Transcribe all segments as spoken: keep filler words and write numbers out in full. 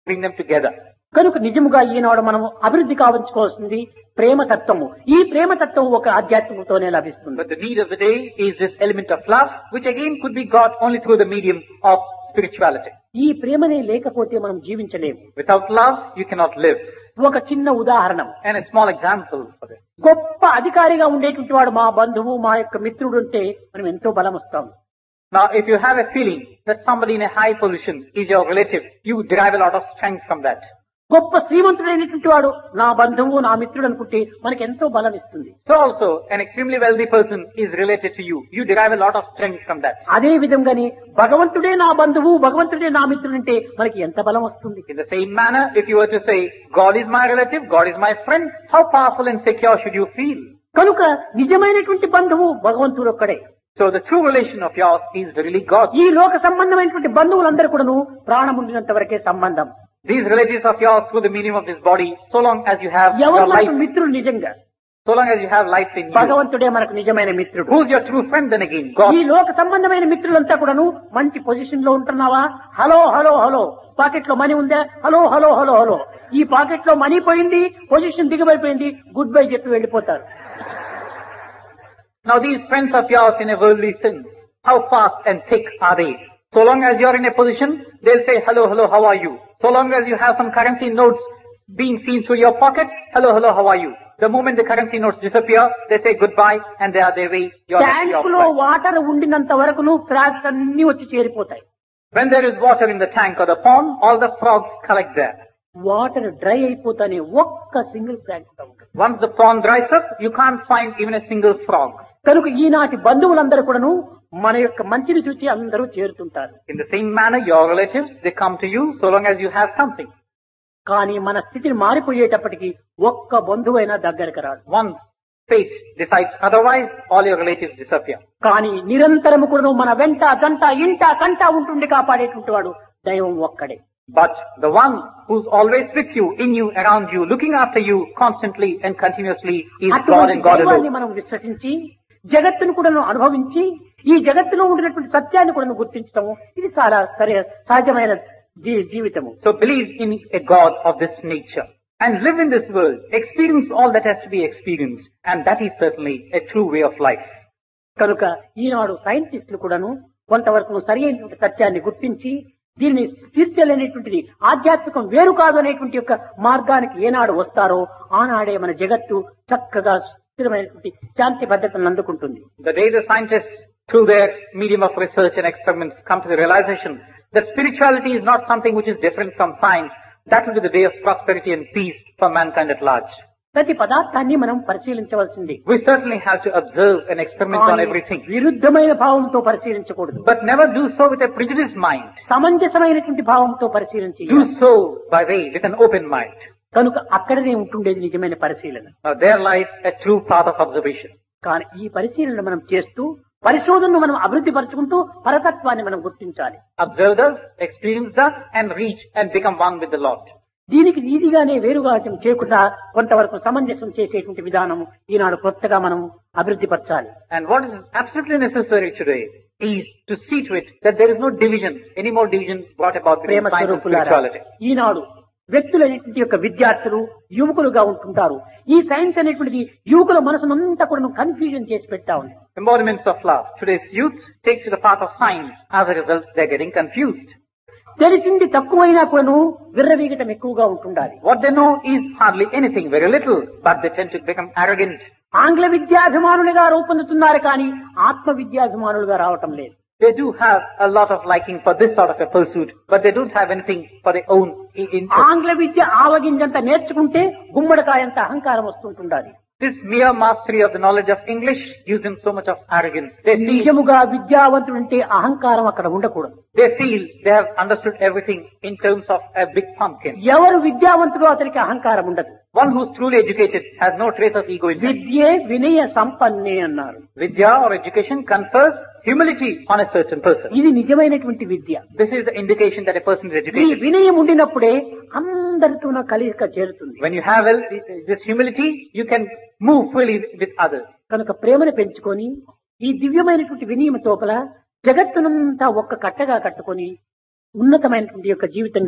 bring them together. కనుక నిజముగా ఈనాడు మనం అభివృద్ధి కావించుకోవాల్సింది ప్రేమతత్వము. ఈ ప్రేమతత్వం ఒక ఆధ్యాత్మికతోనే లభిస్తుంది. But the need of the day is this element of love, which again could be got only through the medium of spirituality. ఈ ప్రేమనే లేకపోతే మనం జీవించలేము. Without love, you cannot live. ఒక చిన్న ఉదాహరణ, And a small example for this. గొప్ప అధికారిగా ఉండేటువంటి వాడు మా బంధువు, మా యొక్క మిత్రుడు ఉంటే మనం ఎంతో బలం వస్తాం. Now, if you have a feeling that somebody in a high position is your relative, you derive a lot of strength from that. గొప్ప శ్రీమంతుడైనటువంటి వాడు నా బంధువు, నా మిత్రుడు అనుకుంటే మనకి ఎంతో బలం ఇస్తుంది. So also, an extremely wealthy person is related to you. You derive a lot of strength from that. అదే విధంగానే భగవంతుడే నా బంధువు, భగవంతుడే నా మిత్రుడు అంటే మనకి ఎంత బలం వస్తుంది. In the same manner, if you were to say, God is my relative, God is my friend, how powerful and secure should you feel? కనుక నిజమైనటువంటి బంధువు భగవంతుడు ఒక్కడే. So the true relation of yours is really God. ఈ లోక సంబంధమైనటువంటి బంధువులందరూ కూడాను ప్రాణం ఉండినంత వరకే సంబంధం. These relatives of yours through the medium of this body, so long as you have your ఎవరు life, మనకు మిత్రుడు నిజంగా? so long as you have life in you. భగవంతుడే మనకు నిజమైన మిత్రుడు. Who's your true friend then again? ఈ God. లోక సంబంధమైన మిత్రులంతా కూడాను మంచి పొజిషన్ లో ఉంటున్నావా? హలో హలో హలో, పాకెట్ లో మనీ ఉందా? Hello hello hello hello. ఈ పాకెట్ లో మనీ పోయింది, పొజిషన్ దిగబడిపోయింది, గుడ్ బై చెప్పి వెళ్ళిపోతారు. Now these friends of yours in a worldly sense, how fast and thick are they? So long as you're in a position, they'll say, hello, hello, how are you? So long as you have some currency notes being seen through your pocket, hello, hello, how are you? The moment the currency notes disappear, they say goodbye and they are their way. You're left to your tank లో flight. Water ఉండినంత వరకును frogs అన్ని వచ్చి చేరిపోతాయి. When there is water in the tank or the pond, all the frogs collect there. Water dry అయిపోతానే ఒక్క single frog ఉంటుంది. Once the pond dries up, you can't find even a single frog. కనుక ఈనాటి బంధువులందరూ కూడాను మన యొక్క మంచిని చూసి అందరూ చేరుతుంటారు. In the same manner, your relatives, they come to you so long as you have something. కానీ మన స్థితిని మారిపోయేటప్పటికి ఒక్క బంధువైనా దగ్గరకు రాడు. Once fate decides otherwise, all your relatives disappear. కానీ నిరంతరము కూడా మన వెంట జంట ఇంట కంట ఉంటుండి కాపాడేటువంటి వాడు దైవం ఒక్కడే. But the one who's always with you, in you, around you, looking after you constantly and continuously is God అటువంటి and God దైవాన్ని alone. మనం విశ్వసించి జగత్తును కూడా అనుభవించి ఈ జగత్తులో ఉండినటువంటి సత్యాన్ని కూడా గుర్తించటం ఇది చాలా సరే సహజమైన జీ- జీవితము. So believe in a God of this nature and live in this world. Experience all that has to be experienced, and that is certainly a true way of life. కనుక ఈనాడు సైంటిస్టులు కూడాను కొంతవరకు సరి అయినటువంటి సత్యాన్ని గుర్తించి దీనిని స్పిరిచువల్ అనేటువంటిది ఆధ్యాత్మికం వేరు కాదు అనేటువంటి యొక్క మార్గానికి ఏనాడు వస్తారో ఆనాడే మన జగత్తు చక్కగా స్థిరమైనటువంటి శాంతి భద్రతను అందుకుంటుంది. The day the scientists, through their medium of research and experiments, come to the realization that spirituality is not something which is different from science, that will be the day of prosperity and peace for mankind at large. ప్రతి పదార్థాన్ని మనం పరిశీలించవలసింది. We certainly have to observe and experiment on everything, విరుద్ధమైన భావంతో పరిశీలించకూడదు. but never do so with a prejudiced mind. సమంజసమైనటువంటి భావంతో పరిశీలించి Do so by way with an open mind. కనుక అక్కడనే ఉంటుండేది నిజమైన పరిశీలన. Now there lies a true path of observation. కానీ ఈ పరిశీలన మనం చేస్తూ పరిశోధనను మనం అభివృద్ధి పరుచుకుంటూ పరతత్వాన్ని మనం గుర్తించాలి. Observe thus, experience thus, and reach and become one with the Lord. దీనికి ఈజీగానే వేరుగా చేయకుండా కొంతవరకు సమంజసం చేసేటువంటి విధానం ఈనాడు కొత్తగా మనం అభివృద్ధి పరచాలి. And what is absolutely necessary today is to see to it that there is no division, any more division brought about between Prema science and స్వరూపులారా, spirituality. ఈనాడు వ్యక్తులైనటువంటి యొక్క విద్యార్థులు యువకులుగా ఉంటుంటారు. ఈ సైన్స్ అనేటువంటిది యువకుల మనసునంతా కూడా కన్ఫ్యూజన్ చేసి పెట్టా ఉంది. Embodiments of love. Today's youth take to the path of science. As a result, they're getting confused. తెలిసింది తక్కువైనా కూడాను విర్రవీగటం ఎక్కువగా ఉంటుండాలి. What they know is hardly anything, very little, but they tend to become arrogant. ఆంగ్ల విద్యాభిమానులుగా రూపొందుతున్నారు కానీ ఆత్మ విద్యాభిమానులుగా రావటం లేదు. They do have a lot of liking for this sort of a pursuit, but they don't have anything for their own i- interest. ఆంగ్ల విద్య ఆవగింజంత నేర్చుకుంటే గుమ్మడికాయంత అహంకారం వస్తుంటుండాలి. This mere mastery of the knowledge of English gives them so much of arrogance. They feel, నిజముగా విద్యావంతుడుంటే అహంకారం అక్కడ ఉండకూడదు. they feel they have understood everything in terms of a big pumpkin. ఎవరు విద్యావంతుడో అతనికి అహంకారం ఉండదు. One who's truly educated has no trace of ego in him. విద్యే వినయ సంపన్నే అన్నారు. Vidya or education confers humility on a certain person. ఇది నిజమైనటువంటి విద్య. This is the indication that a person is ఈ educated. వినయం ఉండినప్పుడే అందరితోన కలిక చేరుతుంది. When you have well, this humility, you can move freely with others. కనుక ప్రేమను పెంచుకొని ఈ దివ్యమైనటువంటి వినయం తోపల జగత్తునంతా ఒక్క కట్టగా కట్టుకొని ఉన్నతమైనటువంటి యొక్క జీవితంగా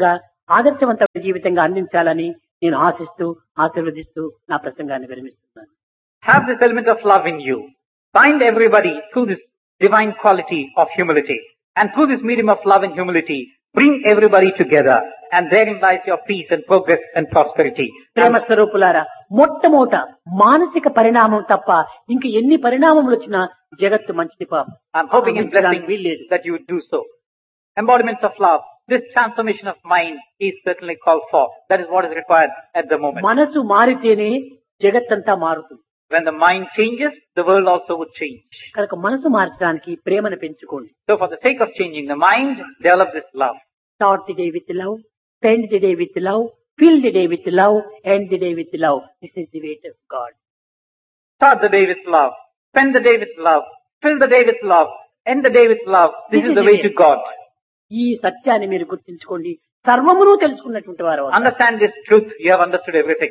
ఆదర్శవంతమైన జీవితంగా అందించాలని నేను ఆశిస్తూ ఆశీర్వదిస్తూ నా ప్రసంగాన్ని విరమిస్తున్నాను. Have this element of love in you. Bind everybody through this divine quality of humility. And through this medium of love and humility, bring everybody together. And therein lies your peace and progress and prosperity. ప్రేమ స్వరూపులారా, మొట్టమొదట మానసిక పరిణామం తప్ప ఇంక ఎన్ని పరిణామములు వచ్చినా జగత్తు మంచిది పాపం. I'm hoping and blessing that you would do so. Embodiments of love. This transformation of mind is certainly called for. That is what is required at the moment. మనసు మారితేనే జగత్తంతా మారుతుంది. When the mind changes, the world also would change. కనుక మనసు మార్చడానికి ప్రేమను పెంచుకోండి. So for the sake of changing the mind, develop this love. Start the day with love, spend the day with love, fill the day with love, end the day with love. This is the way to God. Start the day with love, spend the day with love, fill the day with love, end the day with love. This, this is, is the way to God. ఈ సత్యాన్ని మీరు గుర్తుంచుకోండి. సర్వమును తెలుసుకున్నటువంటి వారు. Understand this truth. You have understood everything.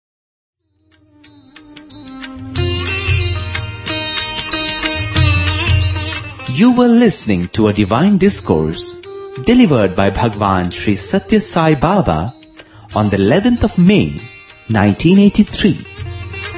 You were listening to a divine discourse delivered by Bhagwan Sri Satya Sai Baba on the eleventh of May, nineteen eighty-three